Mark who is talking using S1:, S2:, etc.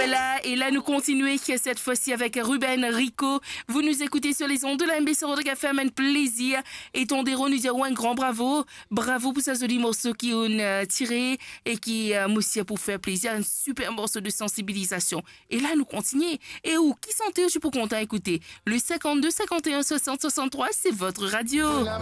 S1: Favela. Et là, nous continuons cette fois-ci avec Ruben Rico. Vous nous écoutez sur les ondes de la MBC Radio Café, amène plaisir. Et Tondero nous dit un grand bravo. Bravo pour ces jolis morceaux qui ont tiré et qui m'ont pour faire plaisir. Un super morceau de sensibilisation. Et là, nous continuons. Et où? Qui sentez, je suis pour content écouter. Le 52 51 60 63, c'est votre radio.